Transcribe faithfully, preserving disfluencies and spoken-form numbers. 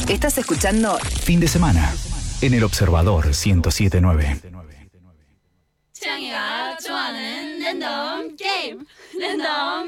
Estás escuchando Fin de semana en El Observador ciento siete punto nueve. 취향이가 좋아하는 랜덤 게임 랜덤